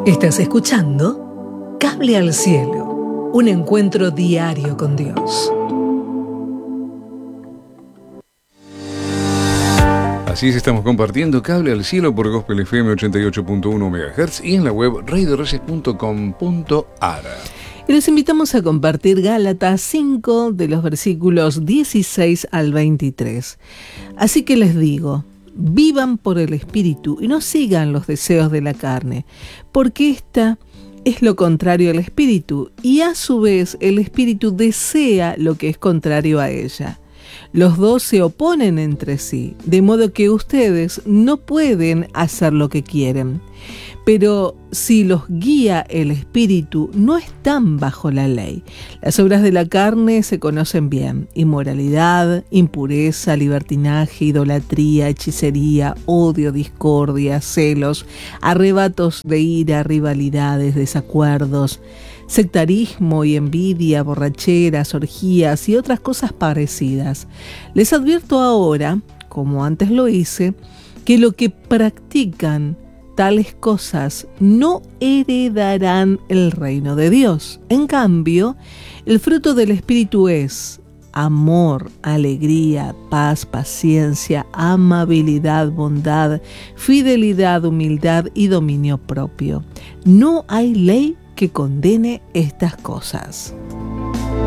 Estás escuchando Cable al Cielo, un encuentro diario con Dios. Así es, estamos compartiendo Cable al Cielo por Gospel FM 88.1 MHz y en la web raydorreyes.com.ar. Y les invitamos a compartir Gálatas 5 de los versículos 16 al 23. Así que les digo, vivan por el Espíritu y no sigan los deseos de la carne, porque esta es lo contrario al Espíritu, y a su vez el Espíritu desea lo que es contrario a ella. Los dos se oponen entre sí, de modo que ustedes no pueden hacer lo que quieren. Pero si los guía el Espíritu, no están bajo la ley. Las obras de la carne se conocen bien: inmoralidad, impureza, libertinaje, idolatría, hechicería, odio, discordia, celos, arrebatos de ira, rivalidades, desacuerdos, sectarismo y envidia, borracheras, orgías y otras cosas parecidas. Les advierto ahora, como antes lo hice, que lo que practican tales cosas no heredarán el reino de Dios. En cambio, el fruto del Espíritu es amor, alegría, paz, paciencia, amabilidad, bondad, fidelidad, humildad y dominio propio. No hay ley que condene estas cosas.